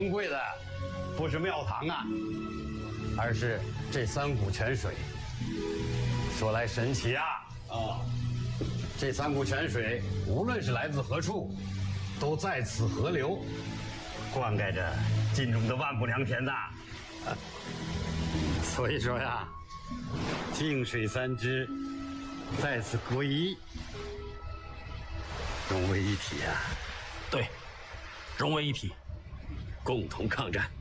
珍贵的不是庙堂啊，而是这3股泉水。说来神奇啊！这3股泉水，无论是来自何处，都在此河流，灌溉着晋中的万亩良田呐。所以说呀，净水3支在此合一，融为一体啊。 对，融为一体，共同抗战。